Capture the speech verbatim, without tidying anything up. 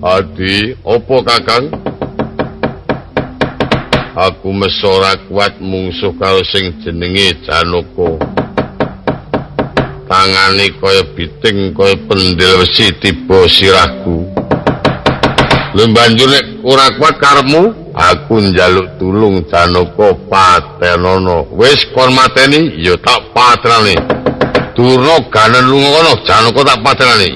Adi, opo kakang? Aku mesora kuat mungsuh karo sing jenenge Janaka. Tangane kaya biting kaya pendhil wesi tiba sirahku. Lha banjur nek ora kuat karepmu, aku njaluk tulung Janaka patenana. Wis kon mateni ya tak patenane. Durna ganen lunga kono Janaka tak patenane.